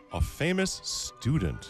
A famous student.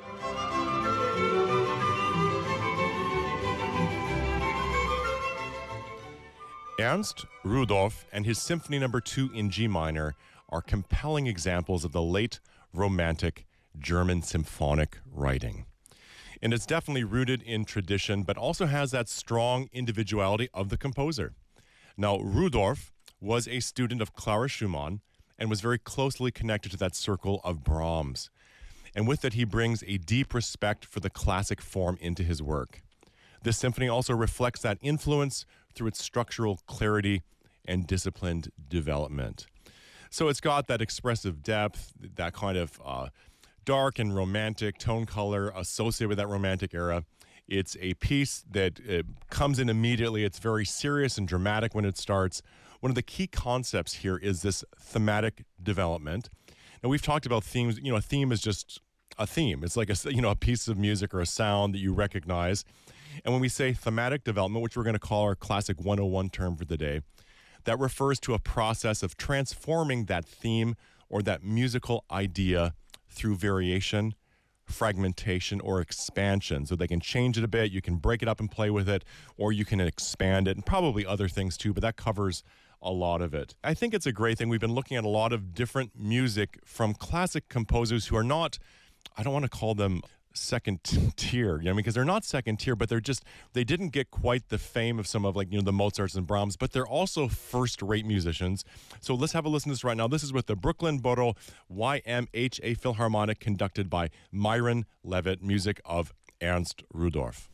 Ernst Rudolph and his Symphony No. 2 in G minor are compelling examples of the late Romantic German symphonic writing. And it's definitely rooted in tradition, but also has that strong individuality of the composer. Now, Rudolph was a student of Clara Schumann and was very closely connected to that circle of Brahms. And with it, he brings a deep respect for the classic form into his work. This symphony also reflects that influence through its structural clarity and disciplined development. So it's got that expressive depth, that kind of dark and romantic tone color associated with that romantic era. It's a piece that comes in immediately. It's very serious and dramatic when it starts. One of the key concepts here is this thematic development. Now, we've talked about themes. A theme is just a theme. It's like a piece of music or a sound that you recognize. And when we say thematic development, which we're going to call our classic 101 term for the day, that refers to a process of transforming that theme or that musical idea through variation, fragmentation, or expansion. So they can change it a bit, you can break it up and play with it, or you can expand it, and probably other things too, but that covers a lot of it. I think it's a great thing. We've been looking at a lot of different music from classic composers who are not, I don't want to call them second tier, because they're not second tier, but they didn't get quite the fame of some of the Mozarts and Brahms, but they're also first-rate musicians. So let's have a listen to this right now. This is with the Brooklyn Bodo YMHA Philharmonic, conducted by Myron Levitt, music of Ernst Rudolph.